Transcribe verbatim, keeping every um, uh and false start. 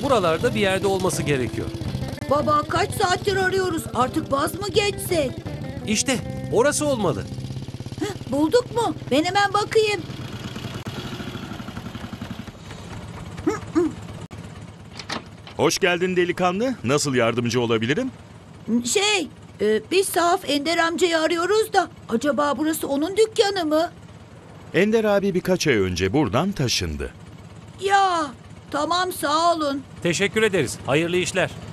buralarda bir yerde olması gerekiyor. Baba kaç saattir arıyoruz. Artık vaz mı geçsek? İşte orası olmalı. Heh, bulduk mu? Ben hemen bakayım. Hoş geldin delikanlı. Nasıl yardımcı olabilirim? Şey, e, biz Sahaf Ender amcayı arıyoruz da acaba burası onun dükkanı mı? Ender abi birkaç ay önce buradan taşındı. Ya, tamam sağ olun. Teşekkür ederiz. Hayırlı işler.